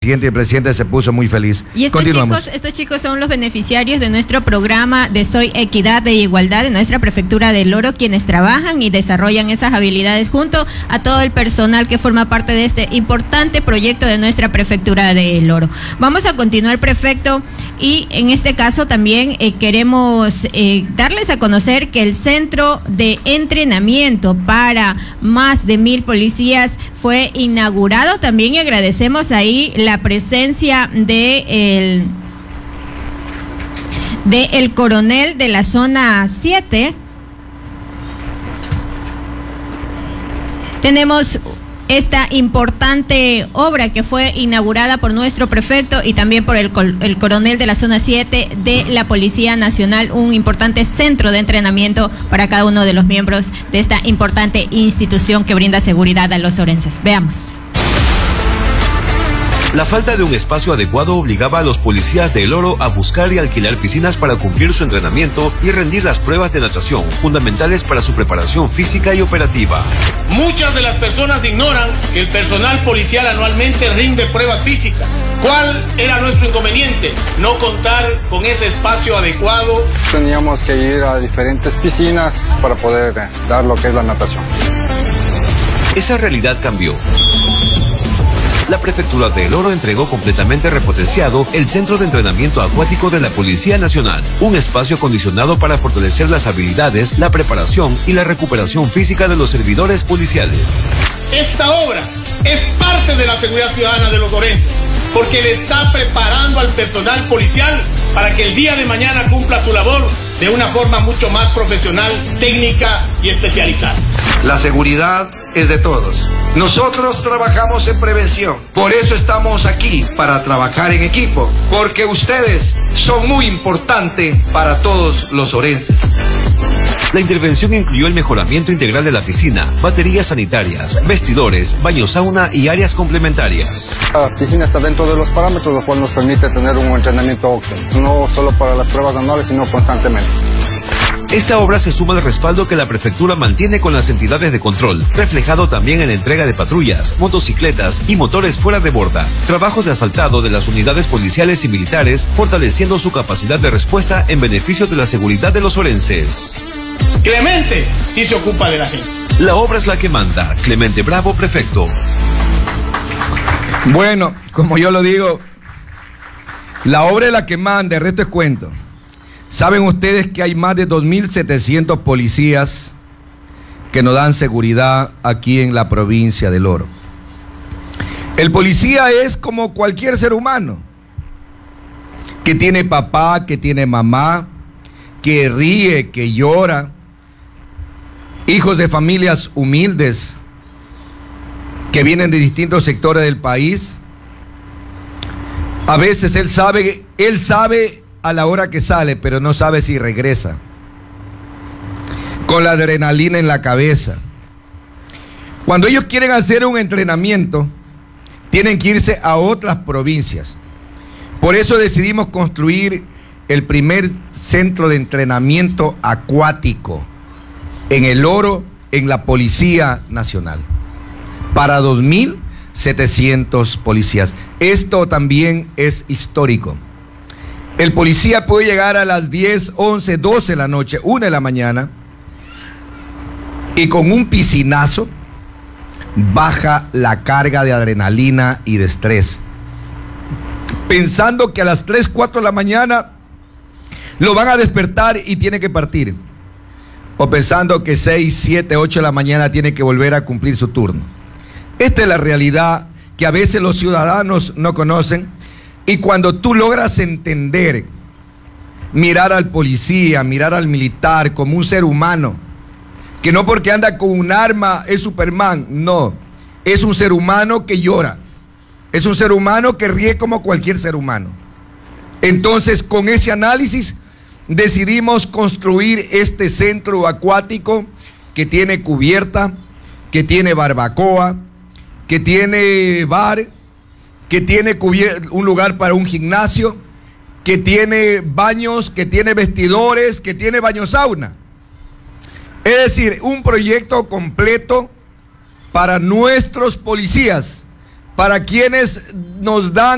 presidente, y el presidente se puso muy feliz. Y estos chicos son los beneficiarios de nuestro programa de Soy Equidad e Igualdad de nuestra prefectura del Oro, quienes trabajan y desarrollan esas habilidades junto a todo el personal que forma parte de este importante proyecto de nuestra prefectura del Oro. Vamos a continuar, prefecto, y en este caso también queremos darles a conocer que el centro de entrenamiento para más de 1,000 policías fue inaugurado también, y agradecemos ahí la presencia de el coronel de la zona 7. Tenemos esta importante obra que fue inaugurada por nuestro prefecto y también por el coronel de la zona 7 de la Policía Nacional, un importante centro de entrenamiento para cada uno de los miembros de esta importante institución que brinda seguridad a los orenses. Veamos. La falta de un espacio adecuado obligaba a los policías de El Oro a buscar y alquilar piscinas para cumplir su entrenamiento y rendir las pruebas de natación, fundamentales para su preparación física y operativa. Muchas de las personas ignoran que el personal policial anualmente rinde pruebas físicas. ¿Cuál era nuestro inconveniente? No contar con ese espacio adecuado. Teníamos que ir a diferentes piscinas para poder dar lo que es la natación. Esa realidad cambió. La prefectura de El Oro entregó completamente repotenciado el Centro de Entrenamiento Acuático de la Policía Nacional, un espacio acondicionado para fortalecer las habilidades, la preparación y la recuperación física de los servidores policiales. Esta obra es parte de la seguridad ciudadana de los orenses, porque le está preparando al personal policial para que el día de mañana cumpla su labor de una forma mucho más profesional, técnica y especializada. La seguridad es de todos. Nosotros trabajamos en prevención. Por eso estamos aquí, para trabajar en equipo. Porque ustedes son muy importantes para todos los orenses. La intervención incluyó el mejoramiento integral de la piscina, baterías sanitarias, vestidores, baño sauna y áreas complementarias. La piscina está dentro de los parámetros, lo cual nos permite tener un entrenamiento óptimo, no solo para las pruebas anuales, sino constantemente. Esta obra se suma al respaldo que la prefectura mantiene con las entidades de control, reflejado también en la entrega de patrullas, motocicletas y motores fuera de borda, trabajos de asfaltado de las unidades policiales y militares, fortaleciendo su capacidad de respuesta en beneficio de la seguridad de los orenses. Clemente sí se ocupa de la gente. La obra es la que manda. Clemente Bravo, prefecto. Bueno, como yo lo digo, la obra es la que manda, el resto es cuento. ¿Saben ustedes que hay más de 2.700 policías que nos dan seguridad aquí en la provincia del Oro? El policía es como cualquier ser humano, que tiene papá, que tiene mamá, que ríe, que llora, hijos de familias humildes, que vienen de distintos sectores del país. A veces él sabe a la hora que sale, pero no sabe si regresa, con la adrenalina en la cabeza. Cuando ellos quieren hacer un entrenamiento, tienen que irse a otras provincias. Por eso decidimos construir el primer centro de entrenamiento acuático en El Oro, en la Policía Nacional, para 2.700 policías. Esto también es histórico. El policía puede llegar a las 10, 11, 12 de la noche, 1 de la mañana, y con un piscinazo baja la carga de adrenalina y de estrés, pensando que a las 3, 4 de la mañana lo van a despertar y tiene que partir, o pensando que 6, 7, 8 de la mañana tiene que volver a cumplir su turno. Esta es la realidad que a veces los ciudadanos no conocen. Y cuando tú logras entender, mirar al policía, mirar al militar como un ser humano, que no porque anda con un arma es Superman, no, es un ser humano que llora, es un ser humano que ríe como cualquier ser humano. Entonces, con ese análisis, decidimos construir este centro acuático que tiene cubierta, que tiene barbacoa, que tiene bar, que tiene un lugar para un gimnasio, que tiene baños, que tiene vestidores, que tiene baño sauna. Es decir, un proyecto completo para nuestros policías, para quienes nos dan